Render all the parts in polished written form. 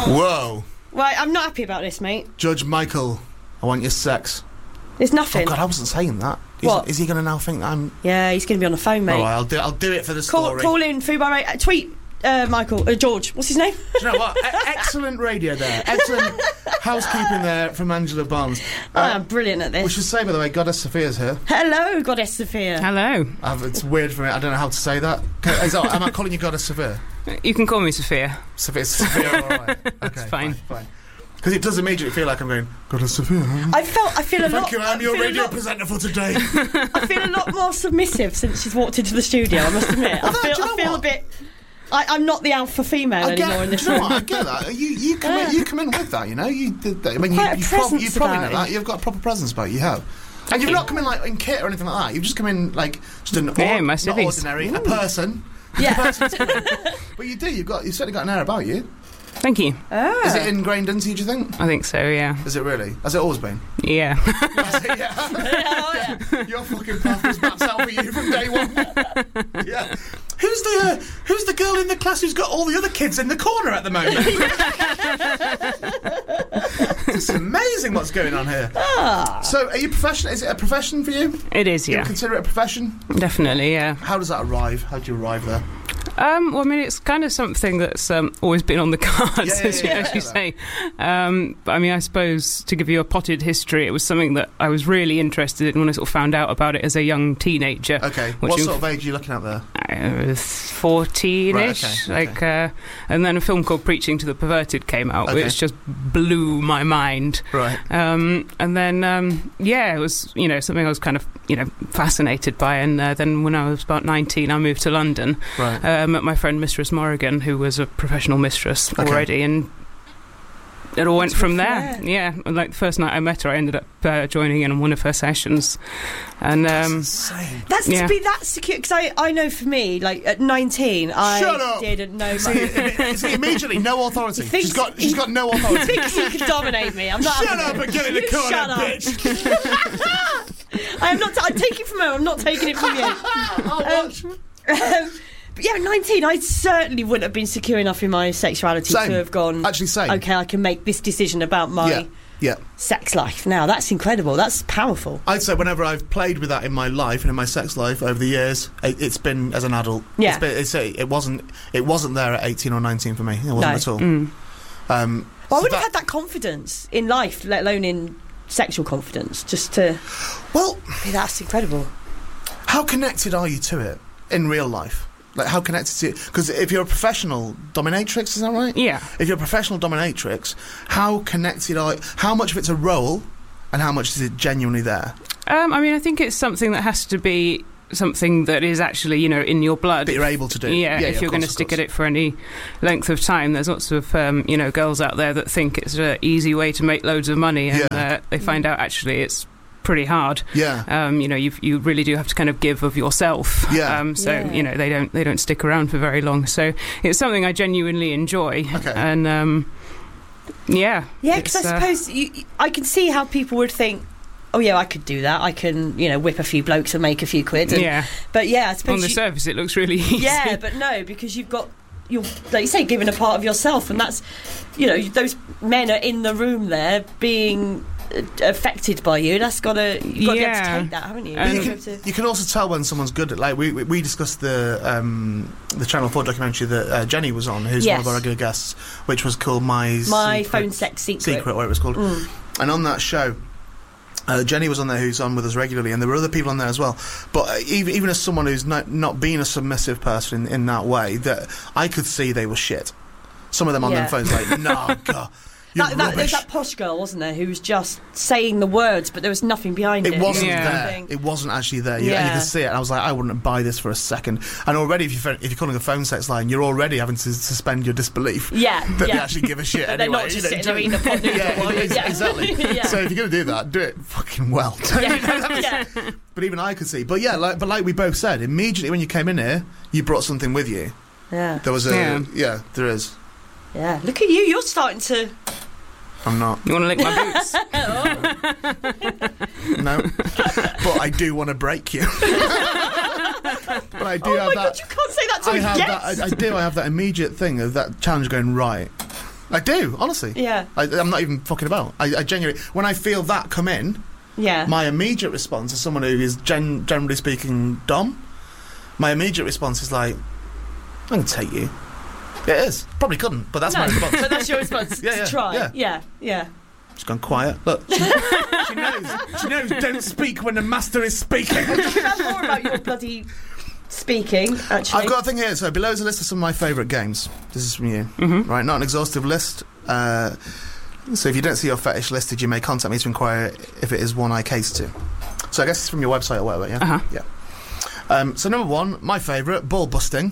Whoa. Right, I'm not happy about this, mate. Judge Michael, I want your sex. There's nothing. Oh God, I wasn't saying that. What? Is he going to now think that I'm... Yeah, he's going to be on the phone, mate. All right, I'll do it for the story. Call in Food by Radio. Tweet George. What's his name? Do you know what? Excellent radio there. Excellent housekeeping there from Angela Barnes. I'm brilliant at this. We should say, by the way, Goddess Sophia's here. Hello, Goddess Sophia. Hello. It's weird for me. I don't know how to say that. Am I calling you Goddess Sophia? You can call me Sophia. Sophia, all right. Okay, fine. Because it does immediately feel like I'm going, Goddess Sophia. I feel a lot... Thank you, I'm your radio presenter for today. I feel a lot more submissive since she's walked into the studio, I must admit. I feel a bit... I'm not the alpha female anymore in this room. I get that. You come in with that, you know. You probably know that. You've got a proper presence about you. You have. And you've not come in like in kit or anything like that. You've just come in like just an not ordinary, a person. Yeah. But you do. You've certainly got an air about you. Thank you. Is it ingrained into you, do you think? I think so, yeah. Is it really? Has it always been? Yeah. Yeah. Your fucking path was mapped out for you from day one. Yeah. Who's the girl in the class who's got all the other kids in the corner at the moment? It's amazing what's going on here. So, are you professional? Is it a profession for you? It is, yeah. You consider it a profession? Definitely, yeah. How does that arrive? How do you arrive there? Well, I mean, it's kind of something that's always been on the cards, as you say. But I mean, I suppose to give you a potted history, it was something that I was really interested in when I sort of found out about it as a young teenager. Okay. What sort of age are you looking at there? I was 14-ish. Right, okay. And then a film called Preaching to the Perverted came out, which just blew my mind. Right. And then, it was, something I was kind of, fascinated by. And then when I was about 19, I moved to London. Right. Met my friend Mistress Morrigan, who was a professional mistress already, and it all went from there. Yeah, like the first night I met her, I ended up joining in on one of her sessions, and that's insane. That's to be that secure, because I know for me, like at 19, I didn't know. See, immediately, no authority. She's got no authority. He thinks he can dominate me. I'm not. Shut up and get in the corner, bitch. I am not. I take it from her. I'm not taking it from you. But yeah, at 19, I certainly wouldn't have been secure enough in my sexuality to have gone... Actually, same. Okay, I can make this decision about my sex life. Now, that's incredible. That's powerful. I'd say whenever I've played with that in my life and in my sex life over the years, it's been as an adult. Yeah. It wasn't there at 18 or 19 for me. It wasn't at all. I wouldn't have had that confidence in life, let alone in sexual confidence, just to... Well... That's incredible. How connected are you to it in real life? Like, how connected to it? Because if you're a professional dominatrix, is that right? Yeah. If you're a professional dominatrix, how connected are you? How much of it's a role, and how much is it genuinely there? I mean, I think it's something that has to be something that is actually, in your blood. That you're able to do. Yeah, if you're going to stick at it for any length of time. There's lots of, girls out there that think it's an easy way to make loads of money, and they find out actually it's pretty hard. Yeah. You really do have to kind of give of yourself. Yeah. They don't stick around for very long. So it's something I genuinely enjoy. Okay. And Yeah, because I suppose I can see how people would think, oh yeah, I could do that. I can, whip a few blokes and make a few quid. But yeah, I suppose on the surface it looks really easy. Yeah, but no, because you're, like you say, giving a part of yourself, and that's, those men are in the room there being affected by you. That's you've got to be able to take that, haven't you? You can also tell when someone's good at, like, we discussed the Channel 4 documentary that Jenny was on, who's one of our regular guests, which was called My Phone Sex Secret, what it was called. And on that show, Jenny was on there, who's on with us regularly, and there were other people on there as well. But even as someone who's not been a submissive person in that way, that I could see they were shit. Some of them on their phones, like, no, God. There's that posh girl, wasn't there, who was just saying the words, but there was nothing behind it. It wasn't there. It wasn't actually there. And you could see it. And I was like, I wouldn't buy this for a second. And already, if you're calling a phone sex line, you're already having to suspend your disbelief. That they actually give a shit anyway. They're not just sitting there eating a pot noodle. Exactly. So if you're going to do that, do it fucking well. But even I could see. But like we both said, immediately when you came in here, you brought something with you. Yeah. There was there is. Yeah. Look at you. You're starting to... I'm not. You want to lick my boots? No. But I do want to break you. But I do have that. God, you can't say that to me. I do. I have that immediate thing of that challenge going, right, I do, honestly. Yeah. I'm not even fucking about. I genuinely, when I feel that come in, my immediate response as someone who is generally speaking dom, my immediate response is like, I'm going to take you. It is. Probably couldn't, but that's my response. But that's your response. To try. Yeah. She's gone quiet. Look, she knows. Don't speak when the master is speaking. Tell more about your bloody speaking. Actually, I've got a thing here. So below is a list of some of my favourite games. This is from you, right? Not an exhaustive list. So if you don't see your fetish listed, you may contact me to inquire if it is one I cater to. So I guess it's from your website or whatever. Yeah. Yeah. So number one, my favourite, ball busting.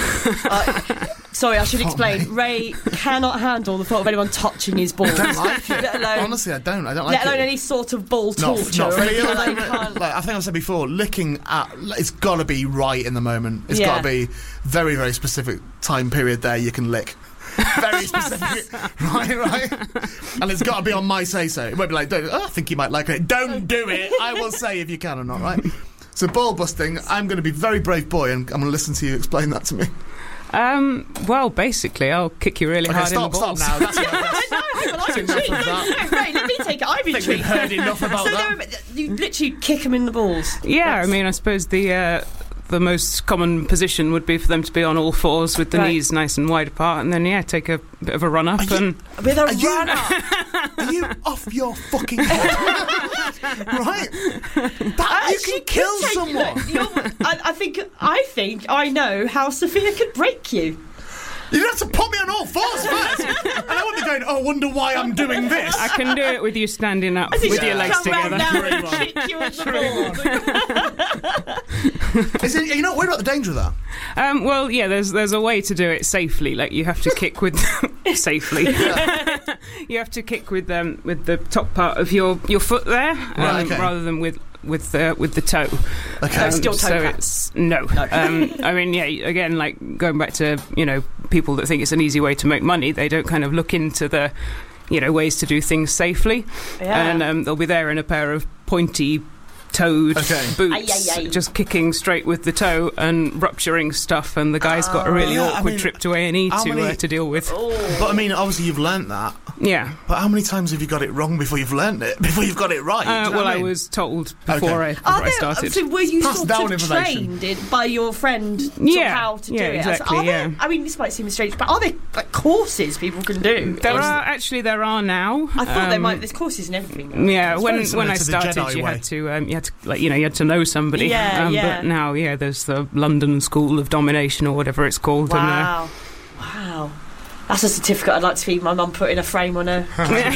Sorry, I should explain. Ray cannot handle the thought of anyone touching his balls. I don't like it. Let alone, honestly, I don't like let alone any sort of ball torture. Not like, I think I've said before, licking at, it's got to be right in the moment. It's got to be very, very specific time period there you can lick. Very specific. right. And it's got to be on my say-so. It won't be like, I think you might like it. Don't do it. I will say if you can or not, right? So ball busting, I'm going to be very brave boy and I'm going to listen to you explain that to me. Well, basically, I'll kick you really hard in the balls. Stop now. That's enough of that. Right, let me take it. I'm intrigued. I think we've heard enough about that. You literally kick them in the balls. Yeah, I mean, I suppose the most common position would be for them to be on all fours with the knees nice and wide apart, and then take a bit of a run up. With a run up? Are you off your fucking head? Right? You can kill someone. I think I know how Sophia could break you. You'd have to put me on all fours first. And I wouldn't be going, I wonder why I'm doing this. I can do it with you standing up with your legs together. Kick you in the balls. Are you not worried about the danger of that? Well, yeah, there's a way to do it safely. Like, you have to kick with... safely. You have to kick with the top part of your foot there, rather than with the toe. Okay. Still toe so it's no. I mean, again, like going back to people that think it's an easy way to make money, they don't kind of look into the ways to do things safely, and they'll be there in a pair of pointy toed boots, just kicking straight with the toe and rupturing stuff, and the guy's got a really awkward trip to A&E to deal with. But I mean, obviously you've learnt that. Yeah. But how many times have you got it wrong before you've learnt it? Before you've got it right? I was told before I started. So were you sort of trained by your friend how to do it? Exactly, I mean, this might seem strange, but are there courses people can do? There are now. I thought there's courses and everything. Yeah, when I started, you had to know somebody. But now, there's the London School of Domination or whatever it's called. Wow. That's a certificate I'd like to see my mum put in a frame on her.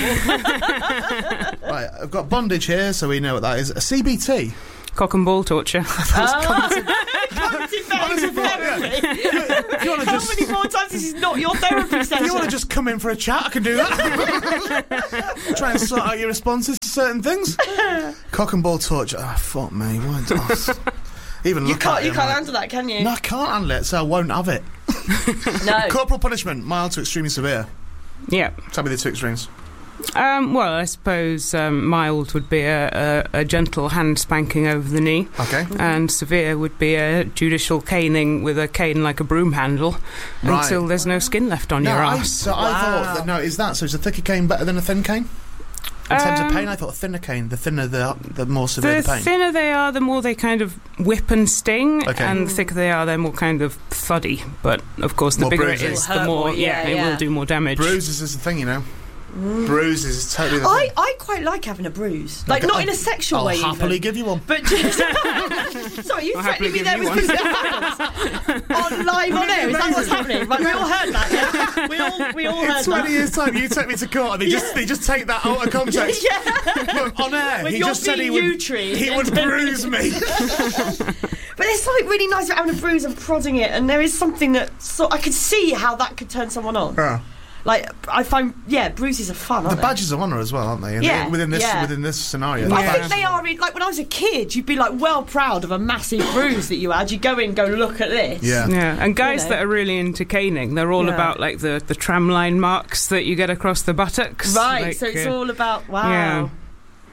Right, I've got bondage here, so we know what that is. A CBT. Cock and ball torture. Cognitive therapy. How many more times this is not your therapy session? If you want to just come in for a chat, I can do that. Try and sort out your responses to certain things. Cock and ball torture. Oh, fuck me. Even you can't handle that, can you? No, I can't handle it, so I won't have it. No. Corporal punishment, mild to extremely severe. Yeah. Tell me the two extremes. Well, I suppose mild would be a gentle hand spanking over the knee. Okay. And severe would be a judicial caning with a cane like a broom handle until there's no skin left on your arse. I thought that, so is a thicker cane better than a thin cane? In terms of pain, I thought a thinner cane, the thinner the more severe the pain. The thinner they are, the more they kind of whip and sting, okay. And the thicker they are, they're more kind of thuddy. But, of course, the bigger bruises. it is, the more, it will do more damage. Bruises is the thing, Bruises is totally the thing. I quite like having a bruise. Like, not in a sexual way, I'll happily give you one. But just... Sorry, you threatening me there with on live on air? Is that what's happening? Like, we all heard that, yeah? We all heard that. 20 years' time, you take me to court and they just take that out of context. Look, on air, when he just said he would bruise me. But there's something really nice about having a bruise and prodding it, and there is something that... I could see how that could turn someone on. Yeah. Like, I find, bruises are fun, aren't they? The badges of honour as well, aren't they? Within this scenario. I think they are, like, when I was a kid, you'd be, like, well proud of a massive bruise that you had. You go in and go, look at this. Yeah. And guys that are really into caning, they're all about, like, the tramline marks that you get across the buttocks. Right, like, so it's all about, wow. Yeah.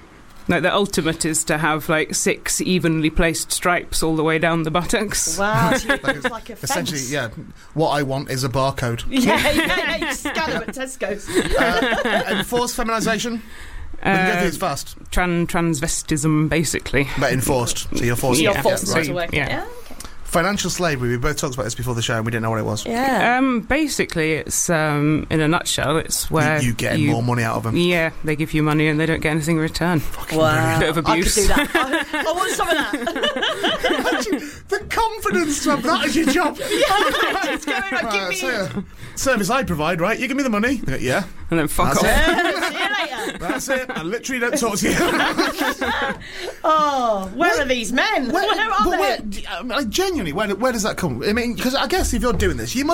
Like the ultimate is to have like 6 evenly placed stripes all the way down the buttocks. Wow, so it's like a fence. Essentially, yeah. What I want is a barcode. Yeah, you scan them at Tesco's. Enforced feminisation. We can go through this fast. Transvestism, basically. But enforced. So you're forced. You're forced right. to work. Yeah. Okay. Financial slavery. We both talked about this before the show and we didn't know what it was. Yeah. Basically, it's in a nutshell, it's where you get more money out of them. Yeah, they give you money and they don't get anything in return. Wow. Bit of abuse. I could do that. I want some of that. The confidence to have that as your job. Just go in and give me. So, service I provide, right? You give me the money. Yeah. And then fuck off. See you later. That's it. I literally don't talk to you. Oh, where are these men? Where are they? Genuinely, where does that come? I mean, because I guess if you're doing this, you've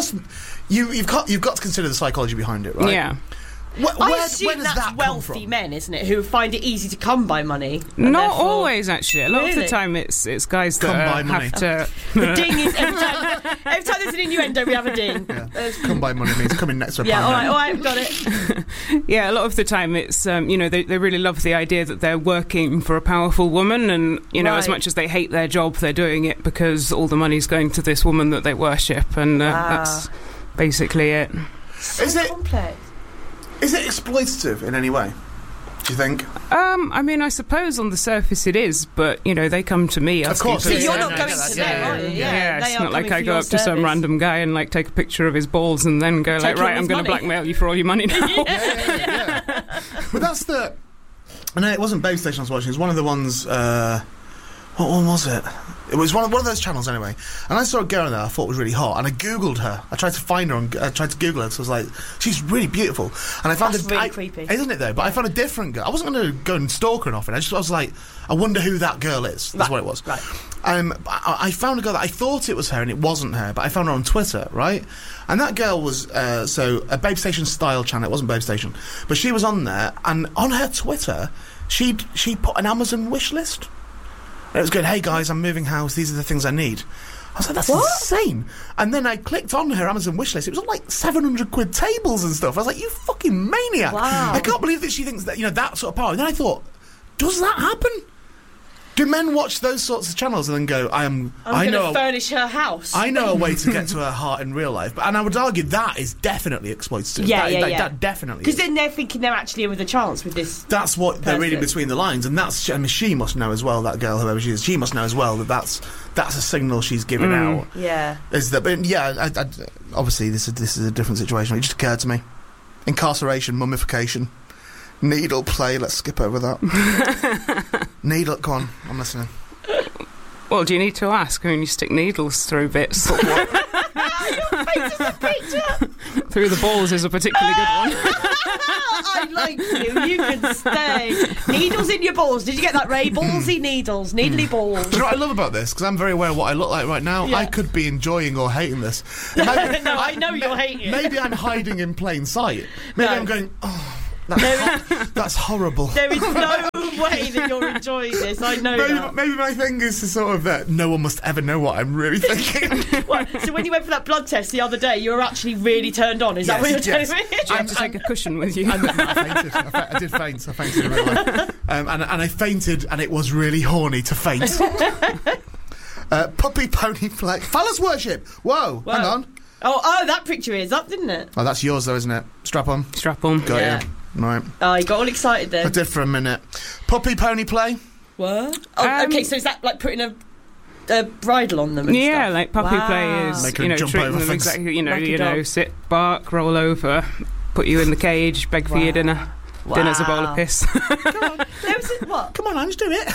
got to consider the psychology behind it, right? Yeah. I assume where does that's that come wealthy from? men, isn't it, who find it easy to come by money? And Not therefore- always, actually. A lot of the Really? time, it's guys Come by that money. have to. The ding is every time there's an innuendo, we have a ding. Yeah. Come by money means coming next to a Yeah, pound. all right, got it. Yeah, a lot of the time it's they really love the idea that they're working for a powerful woman, and as Right. much as they hate their job, they're doing it because all the money's going to this woman that they worship, and that's basically it. Is it- complex? Is it exploitative in any way? Do you think? I mean, I suppose on the surface it is, but they come to me. Of course, So Yeah, you're yeah, not no, going that's- to them, are you? Yeah, they it's are not like coming I for go your up to some service. random guy and take a picture of his balls and then go Take all right, his I'm going to money. blackmail you for all your money now. Yeah. But that's the. No, it wasn't Babe Station I was watching. It was one of the ones. What one was it? It was one of those channels anyway. And I saw a girl there I thought was really hot, and I googled her. I tried to find her. I tried to Google her. So I was like, she's really beautiful. And I found That's really creepy. isn't it though? But I found a different girl. I wasn't going to go and stalk her or nothing. I was like, I wonder who that girl is. That's what it was. Right. I found a girl that I thought it was her and it wasn't her, but I found her on Twitter, right? And that girl was a Babe Station style channel. It wasn't Babe Station, but she was on there, and on her Twitter, she put an Amazon wish list. And it was going, hey guys, I'm moving house. These are the things I need. I was like, that's insane. And then I clicked on her Amazon wish list. It was on like 700 quid tables and stuff. I was like, you fucking maniac. Wow. I can't believe that she thinks that, that sort of power. And then I thought, does that happen? Do men watch those sorts of channels and then go, I'm going to furnish her house. I know a way to get to her heart in real life. And I would argue that is definitely exploitative. Yeah. That definitely Because is. then they're thinking they're actually in with a chance with this. That's what they're reading person. between the lines, and she must know as well. That girl, whoever she is, she must know as well that that's a signal she's giving out. Yeah. Is that? But yeah, I, obviously this is a different situation. It just occurred to me: incarceration, mummification, needle play. Let's skip over that. Needle, go on, I'm listening. Well, do you need to ask? I mean, you stick needles through bits. Your face is a picture. Through the balls is a particularly good one. I like you. You can stay. Needles in your balls. Did you get that, Ray? Ballsy needles. Needly balls. Do you know what I love about this? Because I'm very aware of what I look like right now. Yeah. I could be enjoying or hating this. No, I know you're hating it. Maybe I'm hiding in plain sight. Maybe No. I'm going, that's horrible. There is no way that you're enjoying this. I know that. Maybe my thing is to sort of that no one must ever know what I'm really thinking. What, so when you went for that blood test the other day, you were actually really turned on. Is that what you're Yes, telling me? Do you have to take a cushion with you? I fainted. I did faint. I fainted in real life. And I fainted, and it was really horny to faint. Puppy pony play. Phallus worship. Whoa, hang on. Oh, that picture is up, didn't it? Oh, that's yours though, isn't it? Strap on. Strap on. Got Yeah. you. Right. Oh, you got all excited I then. did for a minute. Puppy pony play. What? Oh, okay, so is that like putting a bridle on them and Yeah, stuff? like puppy Wow. play is, Make her jump treating over them things. exactly, Like a dog. sit, bark, roll over, put you in the cage, beg for your dinner. Dinner's a bowl of piss. There was what? Come on, Ange, do it.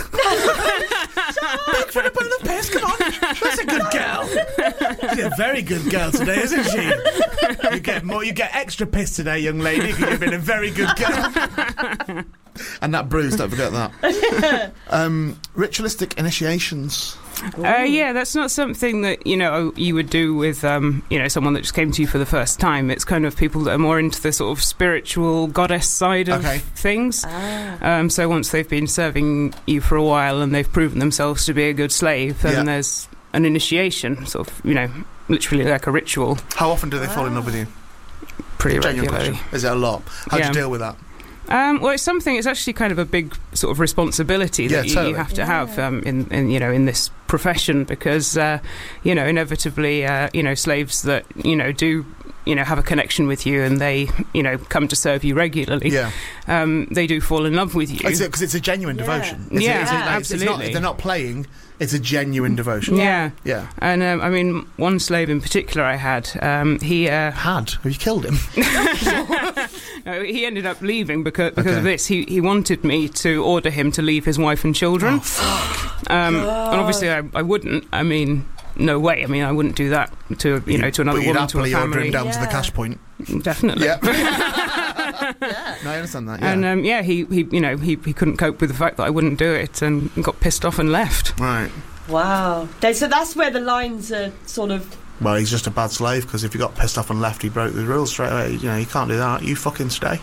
Big for a bowl of piss, come on. That's a good girl. She's a very good girl today, isn't she? You get extra piss today, young lady, because you've been a very good girl. And that bruise, don't forget that. Ritualistic initiations. Yeah, that's not something that, you would do with, someone that just came to you for the first time. It's kind of people that are more into the sort of spiritual goddess side of things. So once they've been serving you for a while and they've proven themselves to be a good slave, then there's an initiation, sort of, literally like a ritual. How often do they fall in love with you? Pretty Genuine regularly. question. Is it a lot? How do you deal with that? Well, it's something. It's actually kind of a big sort of responsibility that you have to have in this profession, because inevitably slaves that do have a connection with you and they come to serve you regularly. They do fall in love with you because it's a genuine devotion. Absolutely. They're not playing. It's a genuine devotion. Yeah. And one slave in particular I had. Have you killed him? No, he ended up leaving because of this. He wanted me to order him to leave his wife and children. Oh, fuck. And obviously I wouldn't. I mean, no way. I mean, I wouldn't do that to to another woman, to a family. Order him down to the cash point. Definitely. Yeah. No, I understand that. Yeah. And he couldn't cope with the fact that I wouldn't do it, and got pissed off and left. Right. Wow. So that's where the lines are sort of. Well, he's just a bad slave, because if he got pissed off and left, he broke the rules straight away. You can't do that. You fucking stay.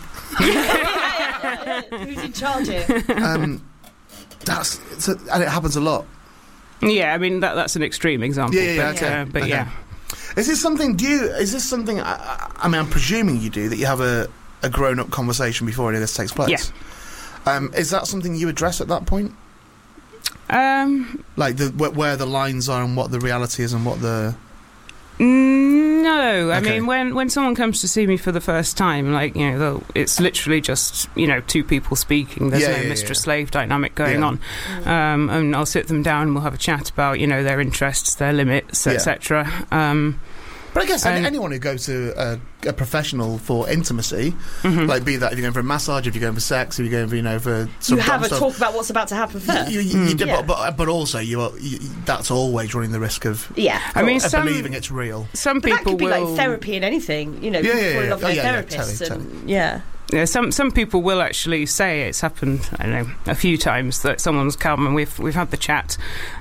Who's in charge here? And it happens a lot. Yeah, I mean that's an extreme example. But yeah. Is this something? I mean, I'm presuming you do, that you have a grown-up conversation before any of this takes place. Yeah. Is that something you address at that point? Like where the lines are and what the reality is and what the. No, I mean when someone comes to see me for the first time, it's literally just two people speaking. There's no mistress-slave dynamic going on, and I'll sit them down and we'll have a chat about their interests, their limits, etc. But I guess anyone who goes to a professional for intimacy, like be that if you're going for a massage, if you're going for sex, if you're going for some you have a talk about what's about to happen first. But also that's always running the risk of believing it's real. Some people that could be like therapy and anything, falling in love with their therapist. Some people will actually say it's happened. I don't know, a few times that someone's come and we've had the chat.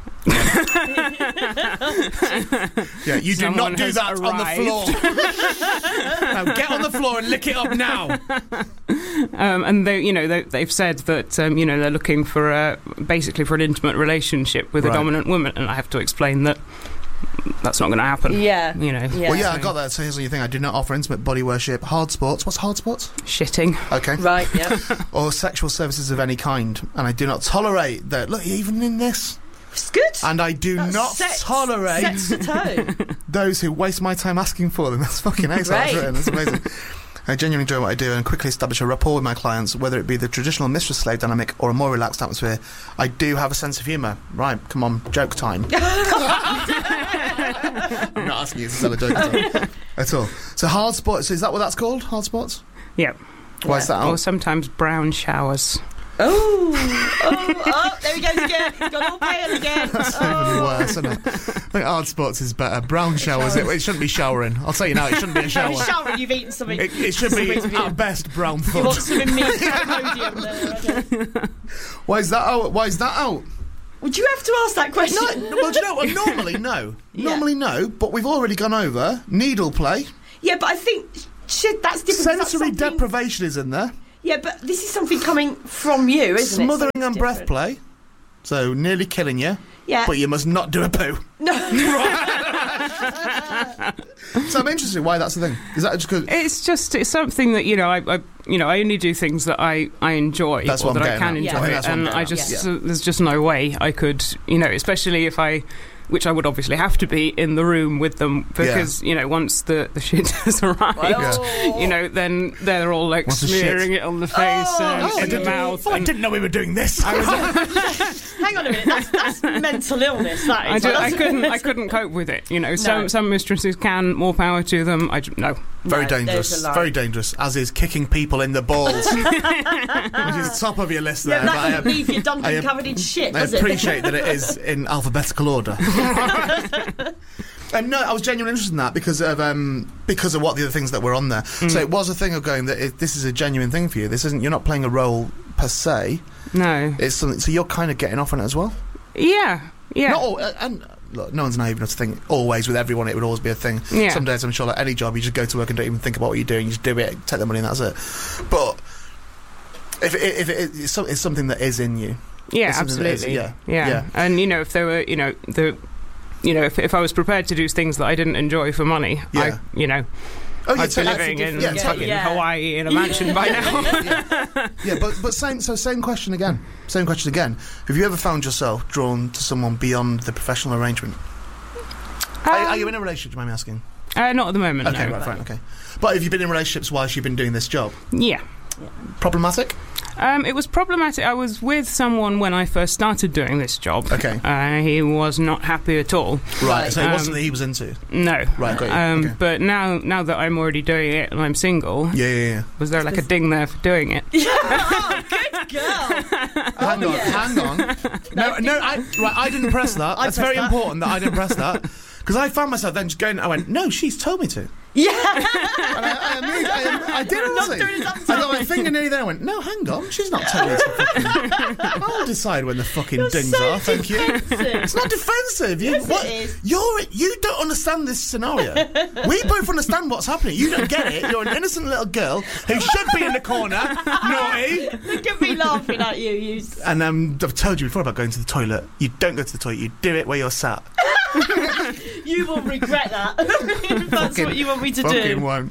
You do not do that on the floor. Now get on the floor and lick it up now. And they've said that they're looking for basically for an intimate relationship with a dominant woman, and I have to explain that that's not going to happen. I got that. So here's the thing: I do not offer intimate body worship, hard sports. What's hard sports? Shitting. Okay. Right. Yeah. Or sexual services of any kind, and I do not tolerate that. Look, even in this. It's good. And I do not tolerate sets the tone. Those who waste my time asking for them. That's fucking ace. Right. That's amazing. I genuinely enjoy what I do and quickly establish a rapport with my clients, whether it be the traditional mistress-slave dynamic or a more relaxed atmosphere. I do have a sense of humour. Right, come on, joke time. I'm not asking you to sell a joke at all. So hard sports, is that what that's called? Hard sports? Yeah. Why is that? Or sometimes brown showers. Oh, there he goes again. He's got all pale again. That's even worse, isn't it? I think hard sports is better. Brown showers, it shouldn't be showering. I'll tell you now, it shouldn't be a shower. Showering, you've eaten something. It should be, at best, brown food. You want some immediate podium there. Why is that out? Would you have to ask that question? No, well, do you know what? Normally, no. Normally, no, but we've already gone over needle play. Yeah, but I think, that's different. Sensory deprivation is in there. Yeah, but this is something coming from you, isn't Smothering and breath play. So, nearly killing you. Yeah. But you must not do a poo. No. So I'm interested why that's the thing. Is that just because... It's something that, I only do things that I enjoy. That's what that I'm I can enjoy. enjoy. And I just... there's just no way I could, especially if I... Which I would obviously have to be in the room with them because, once the shit has arrived, then they're all like smearing it on the face and in the mouth. I didn't know we were doing this. Hang on a minute, that's mental illness. That is. I couldn't cope with it. Some mistresses can, more power to them. Very dangerous. Very dangerous. As is kicking people in the balls, which is top of your list there. That doesn't leave your Duncan covered in shit. I appreciate that it is in alphabetical order. No, I was genuinely interested in that because of what the other things that were on there. So it was a thing of going that this is a genuine thing for you. This isn't. You're not playing a role per se. No, it's something. So you're kind of getting off on it as well. Yeah. Not all, and look, no one's naive enough to think always with everyone it would always be a thing. Yeah. Some days I'm sure like any job you just go to work and don't even think about what you're doing. You just do it, take the money, and that's it. But if it's something that is in you. Yeah, absolutely. Yeah. And if there were, if I was prepared to do things that I didn't enjoy for money, I'd be living in fucking Hawaii in a mansion by now. But same question again. Same question again. Have you ever found yourself drawn to someone beyond the professional arrangement? Are you in a relationship, do you mind me asking? Not at the moment, okay, no. Right, fine, okay. But have you been in relationships whilst you've been doing this job? Yeah. Problematic? It was problematic. I was with someone when I first started doing this job. Okay. He was not happy at all. Right, so it wasn't that he was into? No. Right, great. Okay. But now that I'm already doing it and I'm single... Yeah. Was there like a ding there for doing it? Oh, good girl! Hang on. No, I didn't press that. That's very important that I didn't press that. Because I found myself then just going, I went, no, she's told me to. Yeah. And I did honestly. I got my finger nearly there. I went, no, hang on, she's not telling me to. I'll decide when the fucking dings are. Thank you. It's not defensive. You don't understand this scenario. We both understand what's happening. You don't get it. You're an innocent little girl who should be in the corner, naughty. Look at me laughing at you. And I've told you before about going to the toilet. You don't go to the toilet. You do it where you're sat. You will regret that. If that's what you want me to do. Fucking won't.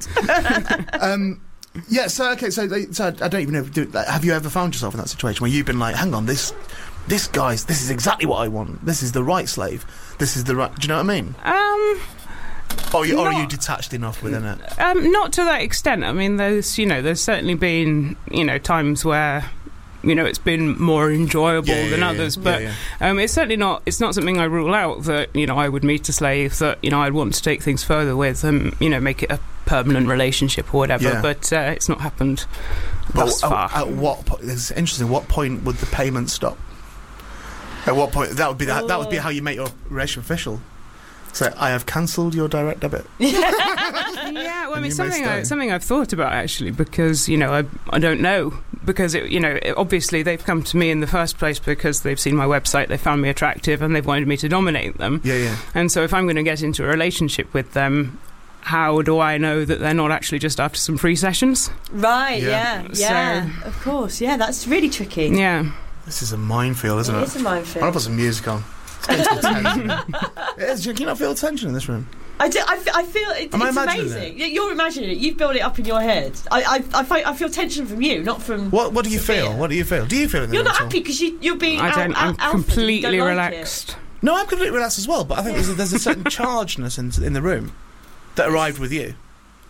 So I don't even know. Have you ever found yourself in that situation where you've been like, hang on, this is exactly what I want. This is the right slave. This is the right. Do you know what I mean? Or are you detached enough within it? Not to that extent. I mean, there's certainly been times where it's been more enjoyable than others, but it's certainly not. It's not something I rule out that I would meet a slave that I'd want to take things further with and make it a permanent relationship or whatever. Yeah. But it's not happened thus far. At what point? It's interesting. What point would the payment stop? At what point? That would be how you make your relationship official. So I have cancelled your direct debit. Yeah, well, I mean, something I've thought about actually, because I don't know, because obviously they've come to me in the first place because they've seen my website, they found me attractive, and they've wanted me to dominate them. Yeah. And so if I'm going to get into a relationship with them, how do I know that they're not actually just after some free sessions? Right. Yeah. So, of course. Yeah, that's really tricky. Yeah. This is a minefield, isn't it? It is a minefield. I'll put some music on. It is. Can you not feel tension in this room? I do. I feel it's amazing. You're imagining it. You've built it up in your head. I feel tension from you, not from. What do you feel? What do you feel? Do you feel? You're not happy because you're being. I'm completely relaxed. No, I'm completely relaxed as well. But I think there's a certain chargedness in the room that arrived with you.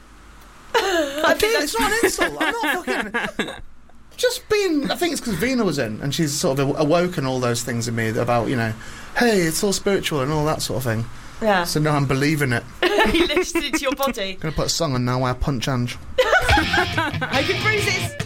It's not an insult. I'm not fucking. Just being, I think it's because Vina was in, and she's sort of awoken all those things in me about, hey, it's all spiritual and all that sort of thing. Yeah. So now I'm believing it. You lifted it to your body. I'm going to put a song on now where I punch Ange. I can bruises.